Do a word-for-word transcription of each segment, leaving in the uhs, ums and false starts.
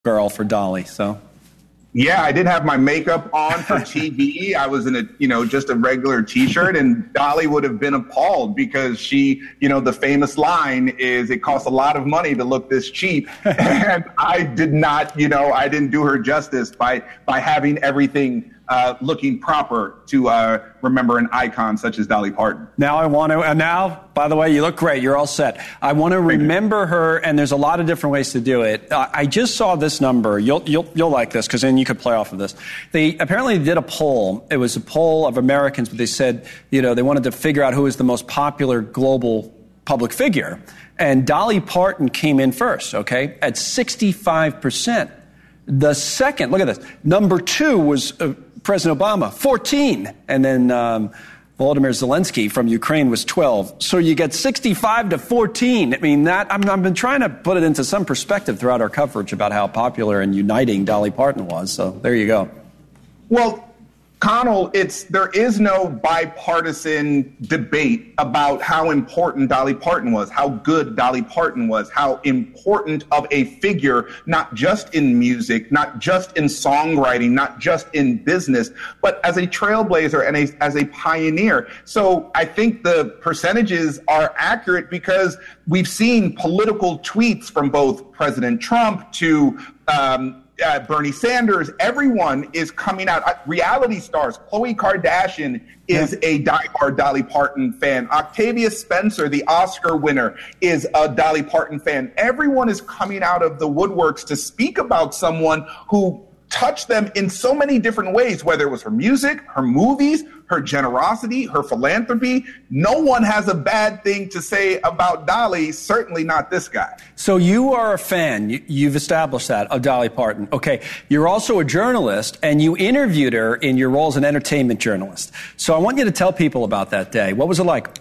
girl for Dolly, so. Yeah, I did have my makeup on for T V. I was in a, you know, just a regular T-shirt, and Dolly would have been appalled because she, you know, the famous line is, "It costs a lot of money to look this cheap," and I did not, you know, I didn't do her justice by by having everything uh, looking proper to uh, remember an icon such as Dolly Parton. Now I want to, and now, by the way, you look great. You're all set. I want to remember her, and there's a lot of different ways to do it. Uh, I just saw this number. You'll you'll you'll like this, because then you could play off of this. They apparently did a poll. It was a poll of Americans, but they said, you know, they wanted to figure out who is the most popular global public figure. And Dolly Parton came in first, okay, at sixty-five percent. The second, look at this, number two was uh, President Obama, fourteen. And then um, Volodymyr Zelensky from Ukraine was twelve. So you get sixty-five to fourteen. I mean, that, I'm, I've been trying to put it into some perspective throughout our coverage about how popular and uniting Dolly Parton was. So there you go. Well, Connell, it's there is no bipartisan debate about how important Dolly Parton was, how good Dolly Parton was, how important of a figure, not just in music, not just in songwriting, not just in business, but as a trailblazer and a, as a pioneer. So I think the percentages are accurate because we've seen political tweets from both President Trump to um, Uh, Bernie Sanders. Everyone is coming out. Uh, reality stars. Khloe Kardashian is yeah. a diehard Dolly Parton fan. Octavia Spencer, the Oscar winner, is a Dolly Parton fan. Everyone is coming out of the woodworks to speak about someone who touched them in so many different ways, whether it was her music, her movies, her generosity, her philanthropy. No one has a bad thing to say about Dolly, certainly not this guy. So you are a fan, you, you've established that, of Dolly Parton. Okay, you're also a journalist, and you interviewed her in your role as an entertainment journalist. So I want you to tell people about that day. What was it like?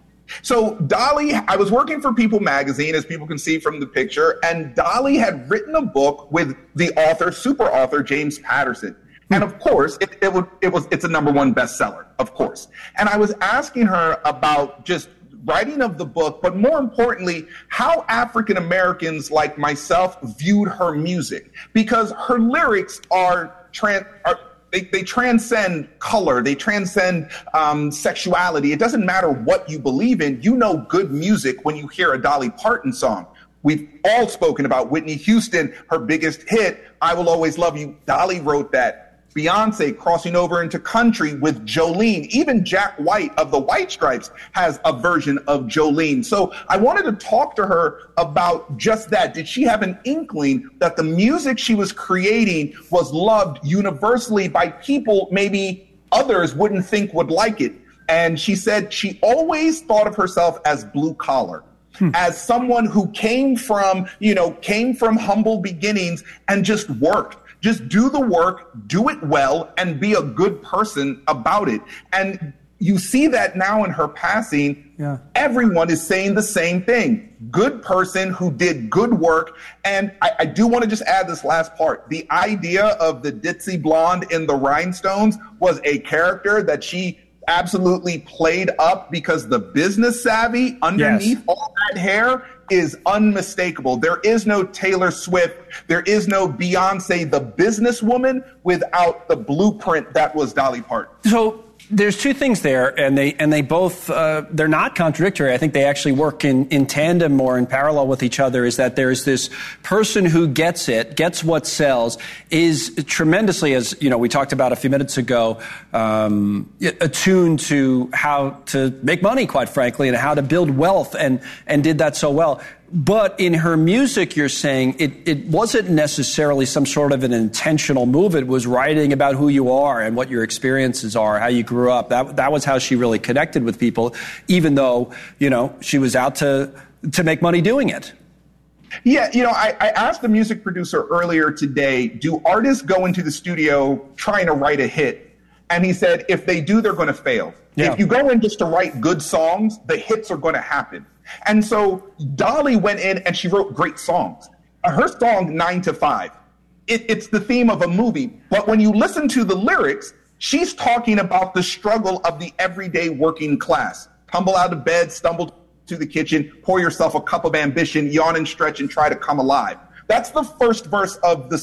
So Dolly, I was working for People magazine, as people can see from the picture, and Dolly had written a book with the author, super author, James Patterson. And of course, it, it, would, it was, it's a number one bestseller, of course. And I was asking her about just writing of the book, but more importantly, how African Americans like myself viewed her music, because her lyrics are, trans, are They, they transcend color. They transcend um, sexuality. It doesn't matter what you believe in. You know good music when you hear a Dolly Parton song. We've all spoken about Whitney Houston, her biggest hit, I Will Always Love You. Dolly wrote that. Beyonce crossing over into country with Jolene. Even Jack White of the White Stripes has a version of Jolene. So I wanted to talk to her about just that. Did she have an inkling that the music she was creating was loved universally by people maybe others wouldn't think would like it? And she said she always thought of herself as blue collar. Hmm. As someone who came from, you know, came from humble beginnings and just worked. Just do the work, do it well, and be a good person about it. And you see that now in her passing. Yeah. Everyone is saying the same thing. Good person who did good work. And I, I do want to just add this last part. The idea of the ditzy blonde in the Rhinestones was a character that she absolutely played up, because the business savvy underneath yes. all that hair is unmistakable. There is no Taylor Swift. There is no Beyonce, the businesswoman, without the blueprint that was Dolly Parton. So there's two things there, and they and they both, uh, they're not contradictory. I think they actually work in, in tandem or in parallel with each other, is that there's this person who gets it, gets what sells, is tremendously, as you know, we talked about a few minutes ago, um, attuned to how to make money, quite frankly, and how to build wealth, and, and did that so well. But in her music, you're saying it, it wasn't necessarily some sort of an intentional move. It was writing about who you are and what your experiences are, how you grew up. That that was how she really connected with people, even though, you know, she was out to to make money doing it. Yeah, you know, I, I asked the music producer earlier today, do artists go into the studio trying to write a hit? And he said, if they do, they're going to fail. Yeah. If you go in just to write good songs, the hits are going to happen. And so Dolly went in and she wrote great songs. Her song, Nine to Five, it, it's the theme of a movie. But when you listen to the lyrics, she's talking about the struggle of the everyday working class. Tumble out of bed, stumble to the kitchen, pour yourself a cup of ambition, yawn and stretch and try to come alive. That's the first verse of the